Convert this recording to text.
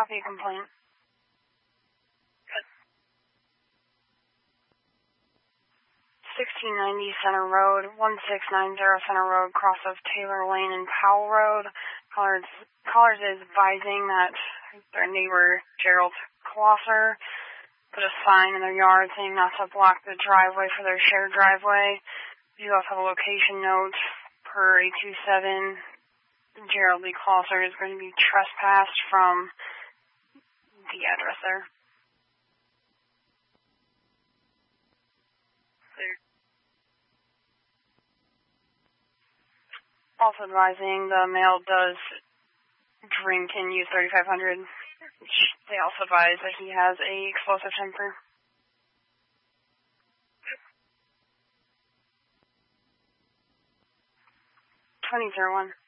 Copy a complaint. 1690 Center Road, 1690 Center Road, cross of Taylor Lane and Powell Road. Callers is advising that their neighbor, Gerald Klosser, put a sign in their yard saying not to block the driveway for their shared driveway. You also have a location note per 827. Gerald Lee Klosser is going to be trespassed from the address there. Also advising the male does drink and use 3500. They also advise that he has a explosive temper. 2001.